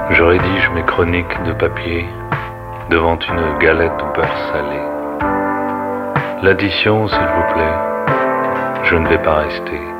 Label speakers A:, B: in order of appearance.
A: Je rédige mes chroniques de papier devant une galette au beurre salé. L'addition, s'il vous plaît, je ne vais pas rester.